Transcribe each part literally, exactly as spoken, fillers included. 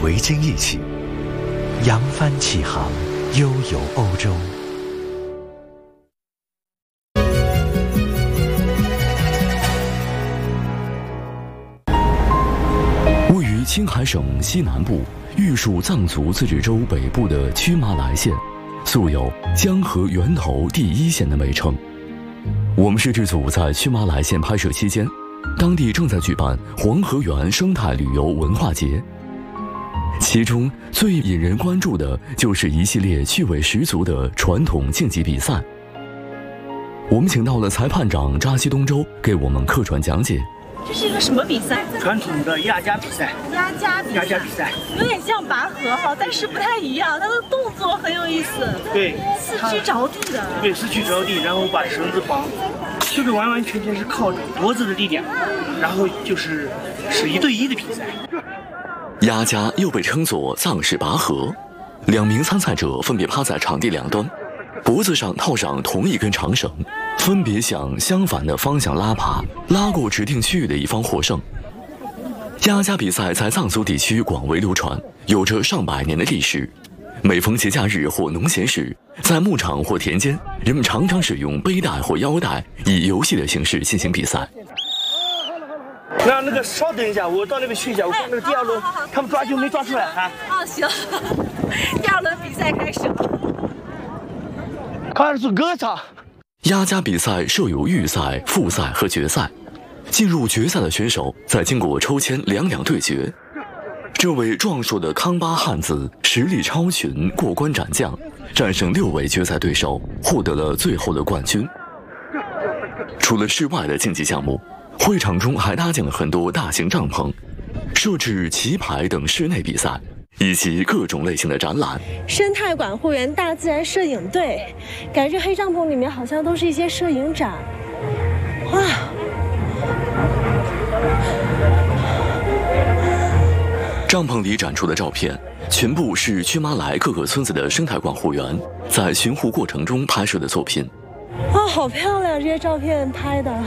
维京一起扬帆起航，悠游欧洲。 位于青海省西南部玉树藏族自治州北部的曲麻莱县，素有江河源头第一县的美称。我们摄制组在曲麻莱县拍摄期间，当地正在举办黄河源生态旅游文化节，其中最引人关注的就是一系列趣味十足的传统竞技比赛。我们请到了裁判长扎西东周给我们客串讲解。 这是一个什么比赛？ 传统的压家比赛。 压家比赛。 压家比赛有点像拔河哈，但是不太一样，它的动作很有意思。 对， 四肢着地的。 对，四肢着地，然后把绳子绑，这个完完全全是靠脖子的力量，然后就是是一对一的比赛。 压家又被称作藏式拔河，两名参赛者分别趴在场地两端，脖子上套上同一根长绳，分别向相反的方向拉爬，拉过指定区域的一方获胜。压家比赛在藏族地区广为流传，有着上百年的历史。每逢节假日或农闲时，在牧场或田间，人们常常使用背带或腰带，以游戏的形式进行比赛。 那那个稍等一下，我到那边去一下，我看那个第二轮，他们抓阄没抓出来哈。 哦，行，第二轮比赛开始了。 开始歌唱。 压家比赛设有预赛、复赛和决赛。进入决赛的选手在经过抽签两两对决。这位壮硕的康巴汉子实力超群，过关斩将，战胜六位决赛对手，获得了最后的冠军。除了室外的竞技项目，会场中还搭建了很多大型帐篷，设置棋牌等室内比赛，以及各种类型的展览。 生态管护员大自然摄影队，感觉黑帐篷里面好像都是一些摄影展。哇！ 帐篷里展出的照片全部是曲麻莱各个村子的生态管护员在巡护过程中拍摄的作品。 哇，好漂亮！这些照片拍的。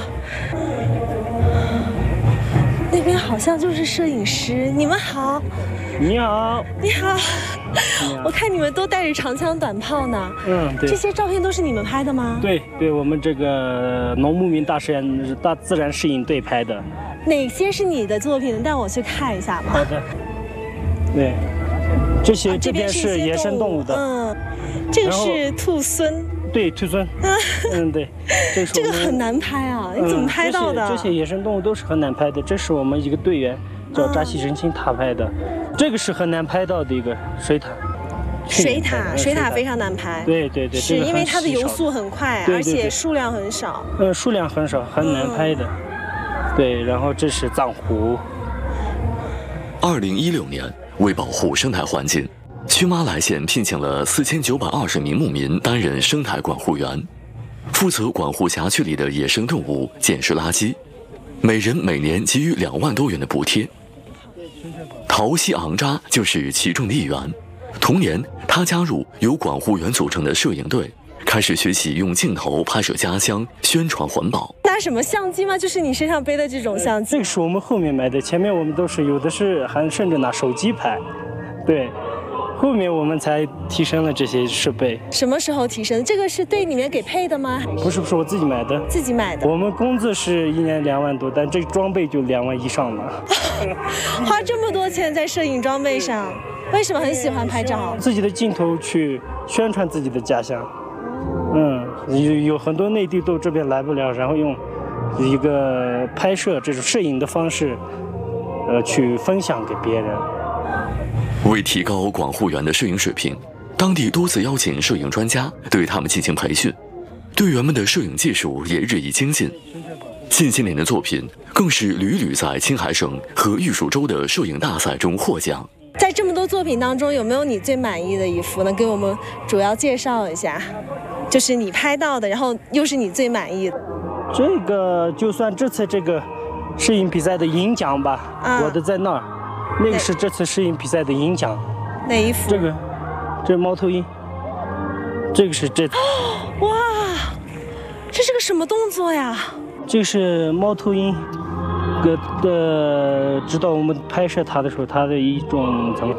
那边好像就是摄影师。你们好。 你好。 你好。我看你们都带着长枪短炮呢。 嗯，对。 这些照片都是你们拍的吗？ 对对，我们这个农牧民大实验大自然摄影队拍的。 哪些是你的作品？带我去看一下吧。 好的。对，这些、 啊、 这边是野生动物的。 嗯，这个是兔狲。 对，兔狲。嗯，对。这, 这个很难拍啊！你怎么拍到的、 嗯这？这些野生动物都是很难拍的。这是我们一个队员叫扎西仁清他拍的。嗯、这个是很难拍到的一个水獭。 水獭，水獭非常难拍。 对对对， 是因为它的游速很快， 对对对， 而且数量很少。 嗯，数量很少，很难拍的。嗯、对，然后这是藏狐。 二零一六年。为保护生态环境，曲麻莱县聘请了四千九百二十名牧民担任生态管护员，负责管护辖区里的野生动物、捡拾垃圾，每人每年给予两万多元的补贴。陶西昂扎就是其中的一员。同年，他加入由管护员组成的摄影队，开始学习用镜头拍摄家乡，宣传环保。 拿什么相机吗？就是你身上背的这种相机？ 这个是我们后面买的，前面我们都是有的是还甚至拿手机拍，对，后面我们才提升了这些设备。 什么时候提升？这个是队里面给配的吗？ 不是不是，我自己买的。 自己买的。 我们工资是一年两万多，但这装备就两万以上了。 花这么多钱在摄影装备上，为什么很喜欢拍照？ 自己的镜头去宣传自己的家乡。嗯，有有很多内地都这边来不了，然后用一个拍摄这种摄影的方式，呃，去分享给别人。 为提高管护员的摄影水平，当地多次邀请摄影专家对他们进行培训，队员们的摄影技术也日益精进。近些年的作品更是屡屡在青海省和玉树州的摄影大赛中获奖。 在这么多作品当中，有没有你最满意的一幅呢？给我们主要介绍一下。就是你拍到的，然后又是你最满意的。 这个就算这次这个摄影比赛的银奖吧，啊、我的在那儿，那个是这次摄影比赛的银奖。 哪一幅？ 这个，这猫头鹰。这个是这。 哇，这是个什么动作呀？ 这是猫头鹰，个的，直到我们拍摄它的时候，它的一种怎么？